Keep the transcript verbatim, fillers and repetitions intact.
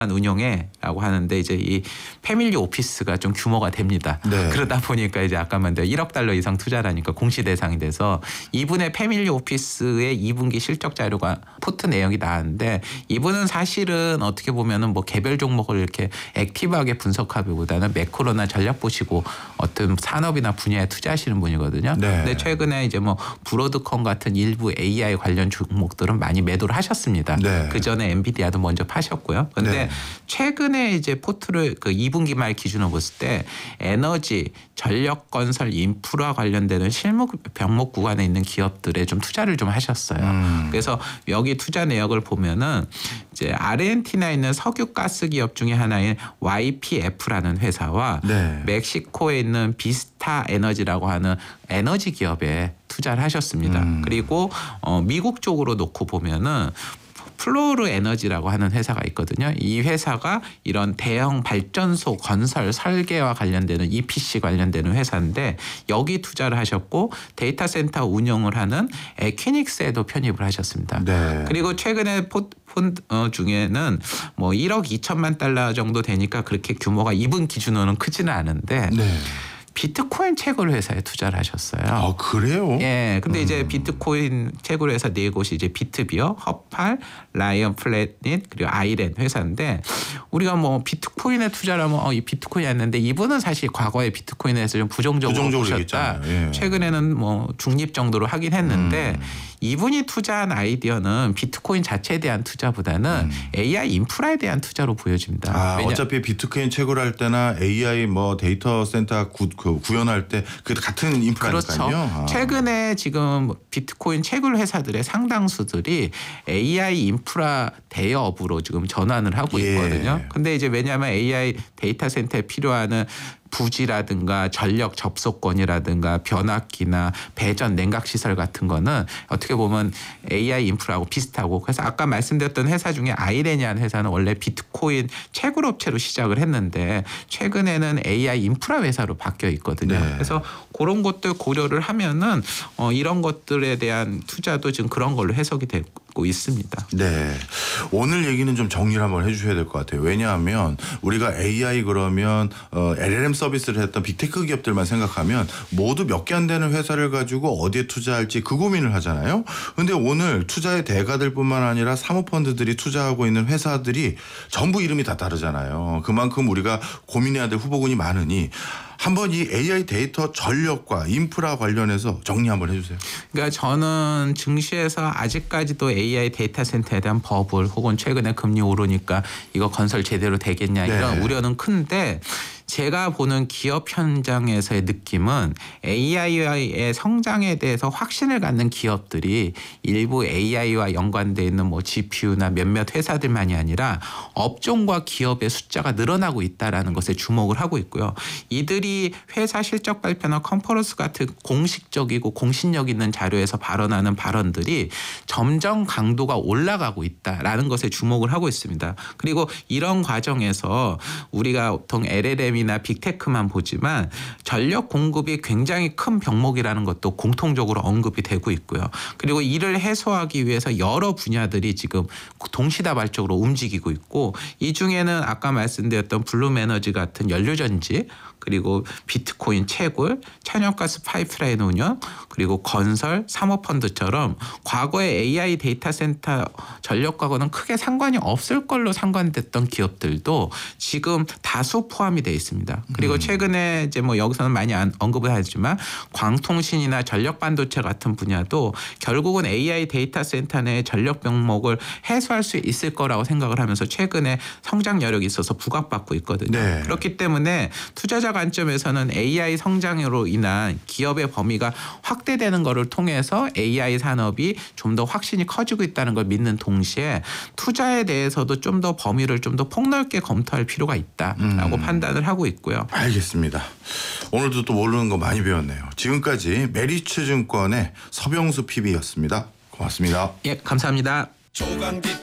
운영해라고 하는데 이제 이 패밀리 오피스가 좀 규모가 됩니다. 네. 그러다 보니까 이제 아까 말한 일억 달러 이상 투자라니까 공시 대상이 돼서 이분의 패밀리 오피스의 이 분기 실적 자료가 포트 내역이 나왔는데 이분은 사실은 어떻게 보면은 뭐 개별 종목을 이렇게 액티브하게 분석하기보다는 매크로나 전략 보시고 어떤 산업이나 분야에 투자하시는 분이거든요. 네. 근데 최근에 이제 뭐 브로드컴 같은 일부 에이아이 관련 종목들은 많이 매도를 하셨습니다. 네. 그 전에 엔비디아도 먼저 파셨고요. 그런데 네. 최근에 이제 포트를 그 이 분기 말 기준으로 봤을 때 에너지, 전력 건설, 인프라 관련되는 실무 병목 구간에 있는 기업들에 좀 투자를 좀 하셨어요. 음. 그래서 여기 투자 내역을 보면은 이제 아르헨티나에 있는 석유 가스 기업 중에 하나인 와이피에프라는 회사와 네. 멕시코에 있는 비스타 에너지라고 하는 에너지 기업에 투자를 하셨습니다. 음. 그리고 어 미국 쪽으로 놓고 보면은 플로르 에너지라고 하는 회사가 있거든요. 이 회사가 이런 대형 발전소 건설 설계와 관련되는 이피씨 관련되는 회사인데 여기 투자를 하셨고 데이터 센터 운영을 하는 에퀴닉스에도 편입을 하셨습니다. 네. 그리고 최근에 포 펀드 중에는 뭐 일억 이천만 달러 정도 되니까 그렇게 규모가 이분 기준으로는 크지는 않은데 네. 비트코인 채굴 회사에 투자를 하셨어요. 아, 그래요? 예. 근데 음. 이제 비트코인 채굴 회사 네 곳이 이제 비트비어, 허팔, 라이언 플래닛 그리고 아이렌 회사인데 우리가 뭐 비트코인에 투자를 하면 어, 이 비트코인이 왔는데 이분은 사실 과거에 비트코인에 대해서 좀 부정적으로 부정적으로 보셨다. 예. 최근에는 뭐 중립 정도로 하긴 했는데 음. 이분이 투자한 아이디어는 비트코인 자체에 대한 투자보다는 음. 에이아이 인프라에 대한 투자로 보여집니다. 아, 왜냐- 어차피 비트코인 채굴할 때나 에이아이 뭐 데이터 센터 구, 그 구현할 때 그 같은 인프라니까요. 그렇죠. 아. 최근에 지금 비트코인 채굴 회사들의 상당수들이 에이아이 인프라 대여업으로 지금 전환을 하고 예. 있거든요. 근데 이제 왜냐하면 에이아이 데이터 센터에 필요한 부지라든가 전력 접속권이라든가 변압기나 배전 냉각 시설 같은 거는 어떻게 보면 에이아이 인프라하고 비슷하고 그래서 아까 말씀드렸던 회사 중에 아이렌이라는 회사는 원래 비트코인 채굴 업체로 시작을 했는데 최근에는 에이아이 인프라 회사로 바뀌어 있거든요. 네. 그래서 그런 것들 고려를 하면은 어 이런 것들에 대한 투자도 지금 그런 걸로 해석이 되고 있습니다. 네. 오늘 얘기는 좀 정리를 한번 해주셔야 될 것 같아요. 왜냐하면 우리가 에이아이 그러면 어, 엘엘엠 서비스를 했던 빅테크 기업들만 생각하면 모두 몇 개 안 되는 회사를 가지고 어디에 투자할지 그 고민을 하잖아요. 그런데 오늘 투자의 대가들뿐만 아니라 사모펀드들이 투자하고 있는 회사들이 전부 이름이 다 다르잖아요. 그만큼 우리가 고민해야 될 후보군이 많으니 한번 이 에이아이 데이터 전력과 인프라 관련해서 정리 한번 해주세요. 그러니까 저는 증시에서 아직까지도 에이아이 데이터 센터에 대한 버블 혹은 최근에 금리 오르니까 이거 건설 제대로 되겠냐 이런 네. 우려는 큰데 제가 보는 기업 현장에서의 느낌은 에이아이의 성장에 대해서 확신을 갖는 기업들이 일부 에이아이와 연관되어 있는 뭐 지피유나 몇몇 회사들만이 아니라 업종과 기업의 숫자가 늘어나고 있다라는 것에 주목을 하고 있고요. 이들이 회사 실적 발표나 컨퍼런스 같은 공식적이고 공신력 있는 자료에서 발언하는 발언들이 점점 강도가 올라가고 있다라는 것에 주목을 하고 있습니다. 그리고 이런 과정에서 우리가 보통 엘엘엠이 나 빅테크만 보지만 전력 공급이 굉장히 큰 병목이라는 것도 공통적으로 언급이 되고 있고요. 그리고 이를 해소하기 위해서 여러 분야들이 지금 동시다발적으로 움직이고 있고 이 중에는 아까 말씀드렸던 블룸에너지 같은 연료전지 그리고 비트코인 채굴, 천연가스 파이프라인 운영, 그리고 건설, 사모펀드처럼 과거의 에이아이 데이터 센터 전력과는 크게 상관이 없을 걸로 상관됐던 기업들도 지금 다수 포함이 돼 있습니다. 그리고 최근에 이제 뭐 여기서는 많이 안 언급을 하지만 광통신이나 전력 반도체 같은 분야도 결국은 에이아이 데이터 센터 내 전력 병목을 해소할 수 있을 거라고 생각을 하면서 최근에 성장 여력이 있어서 부각받고 있거든요. 네. 그렇기 때문에 투자자 관점에서는 에이아이 성장으로 인한 기업의 범위가 확대되는 것을 통해서 에이아이 산업이 좀 더 확신이 커지고 있다는 걸 믿는 동시에 투자에 대해서도 좀 더 범위를 좀 더 폭넓게 검토할 필요가 있다라고 음. 판단을 하고 있고요. 알겠습니다. 오늘도 또 모르는 거 많이 배웠네요. 지금까지 메리츠 증권의 서병수 피비였습니다. 고맙습니다. 예, 감사합니다.